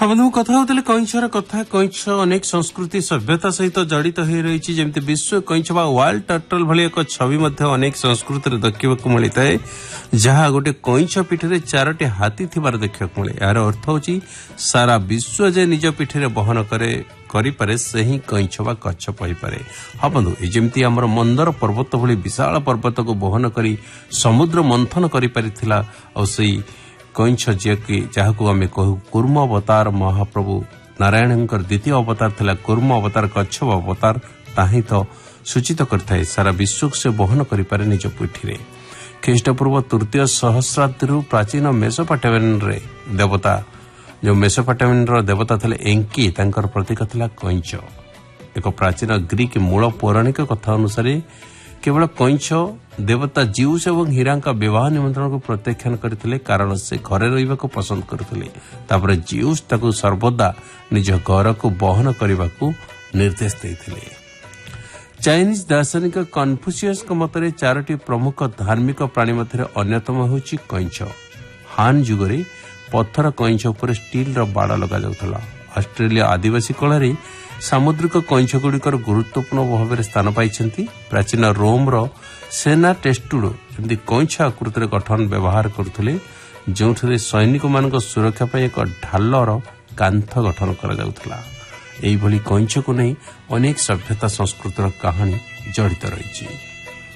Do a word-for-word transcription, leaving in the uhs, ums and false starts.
हाँ बंधु कथा होते कईछर कथा कईछ अनेक संस्कृति सभ्यता सहित जड़ित हो रही जमी विश्व कईछ बा वाइल्ड टर्टल भली एक छवि अनेक संस्कृति देखा मिलता है जहाँ गोटे कईछ पीठे चारोटी हाथी थिबार देखा मिले। यार अर्थ होची सारा विश्व जे निज पीठे बहन करे करिपारे से ही कईछ बा कच्छप होइपारे। हाँ बंधु ये जमी आमर मंदर पर्वत भली विशाल पर्वत को बहन करी समुद्र मंथन करि परिथिला और सही कईछ जे कि जहां आम कहू कूर्म अवतार महाप्रभु नारायण द्वितीय अवतार थिला कूर्म अवतार कच्छप अवतार ताही तो सूचित करथाय सारा विश्व से बहन करिपारे निज पीठी। ख्रीष्टपूर्व तृतीय सहस्राब्दी प्राचीन मेसोपोटामियन रे देवता जो मेसोपोटामियन रो देवता थिले एंकी तांकर प्रतीक थिला कईछ। एक प्राचीन ग्रीक मूल पौराणिक कथा अनुसार केवल कईछ देवता जीउस एवं हीरा विवाह निमंत्रण को प्रत्याख्यान करथिले कारण से घरे रहिबा को पसंद करथिले। तापर जीउस ताकू सर्वदा निज घर को बहन करने को निर्देश देथिले। चाइनीज दार्शनिक कन्फ्यूशियस मतरे चारोटी प्रमुख धार्मिक प्राणी मध्य अन्यतम होची कईछ। हान जुगरे पत्थर कईछ उपर स्टील रो बाड़ लगा जाउथला। ऑस्ट्रेलिया आदिवासी कला सामुद्रिक कईछ गुड़िकर गुरुत्वपूर्ण भाव में स्थान पाई। प्राचीन रोम रो सेना टेस्टुड जमी कईछ आकृतिर गठन व्यवहार करथिले जो सैनिक मान सुरक्षा पाई एक ढालर कांथ गठन करा जाउथला। एही भली कईछ को नहीं अनेक सभ्यता संस्कृतिर कहानी जड़ित रही।